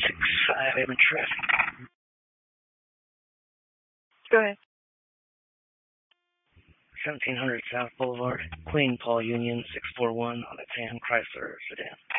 6-5, I'm in traffic. Go ahead. 1700 South Boulevard, Queen Paul Union, 641 on a tan Chrysler sedan.